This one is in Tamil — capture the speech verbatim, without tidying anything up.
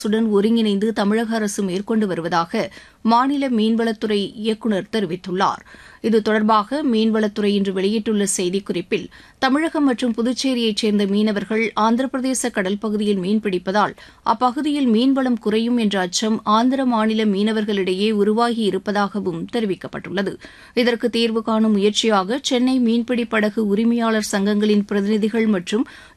சுடன் ஒருங்கிணைந்து தமிழக அரசு மேற்கொண்டு வருவதாக மாநில மீன்வளத்துறை இயக்குநர் தெரிவித்துள்ளார். இது தொடர்பாக மீன்வளத்துறை இன்று வெளியிட்டுள்ள செய்திக்குறிப்பில் தமிழகம் மற்றும் புதுச்சேரியைச் சேர்ந்த மீனவர்கள் ஆந்திர பிரதேச கடல் பகுதியில் மீன்பிடிப்பதால் அப்பகுதியில் மீன்வளம் குறையும் என்ற அச்சம் ஆந்திர மாநில மீனவர்களிடையே உருவாகி இருப்பதாகவும் தெரிவிக்கப்பட்டுள்ளது. இதற்கு தீர்வு காணும் முயற்சியாக சென்னை மீன்பிடி படகு உரிமையாளர் சங்கங்களின் பிரதிநிதிகள் மற்றும்